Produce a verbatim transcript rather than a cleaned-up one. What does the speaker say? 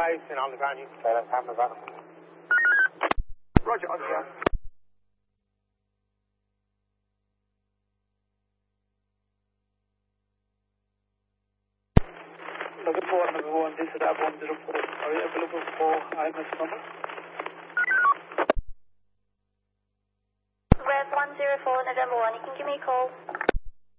base in underground, you can say that's Hammer Van. Roger, underground. Number four, number one, this is Ab one zero four. Are you available for I M S number? Red one zero four, November one, you can give me a call.